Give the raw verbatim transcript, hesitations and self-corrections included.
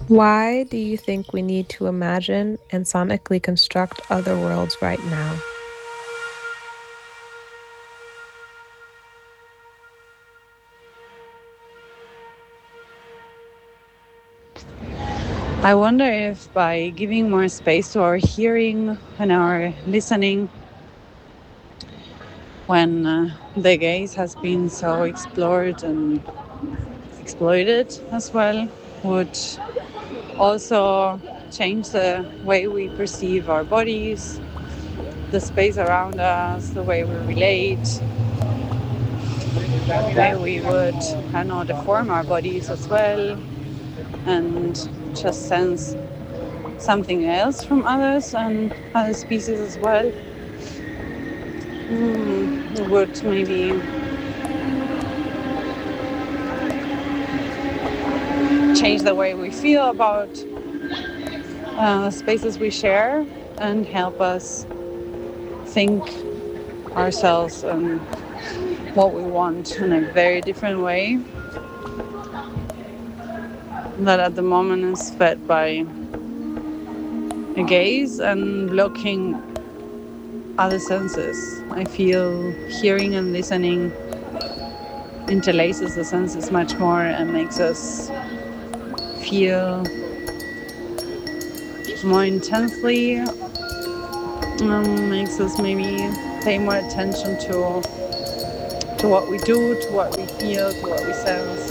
Why do you think we need to imagine and sonically construct other worlds right now? I wonder if by giving more space to our hearing and our listening, when uh, the gaze has been so explored and exploited as well, would also change the way we perceive our bodies, the space around us, the way we relate, the way we would, I don't know, deform our bodies as well, and just sense something else from others and other species as well. Mm, would maybe change the way we feel about uh, the spaces we share and help us think ourselves and what we want in a very different way that at the moment is fed by a gaze and blocking other senses. I feel hearing and listening interlaces the senses much more and makes us feel more intensely, um, makes us maybe pay more attention to to what we do, to what we feel, to what we sense.